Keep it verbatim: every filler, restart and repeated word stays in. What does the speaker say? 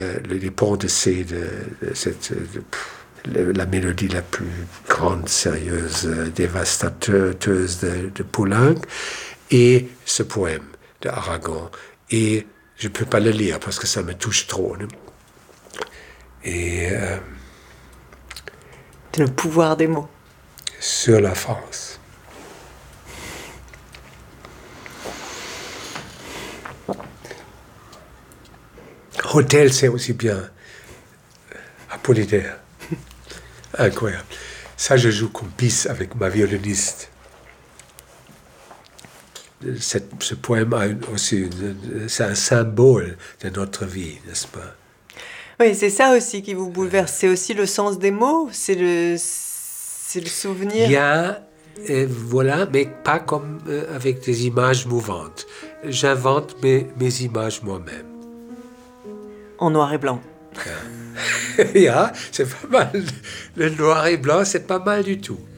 Les ponts de C, de, de cette, de, la mélodie la plus grande, sérieuse, dévastateuse de, de Poulenc, et ce poème d'Aragon. Et je ne peux pas le lire parce que ça me touche trop. Ne? Et euh, le pouvoir des mots. Sur la France. Hôtel, c'est aussi bien. Apollinaire. Incroyable. Ça, je joue comme bis avec ma violoniste. Cette, ce poème a aussi une, c'est un symbole de notre vie, n'est-ce pas? Oui, c'est ça aussi qui vous bouleverse. C'est aussi le sens des mots, c'est le, c'est le souvenir. Il y a, euh, voilà, mais pas comme euh, avec des images mouvantes. J'invente mes, mes images moi-même. En noir et blanc. Yeah, c'est pas mal. Le noir et blanc, c'est pas mal du tout.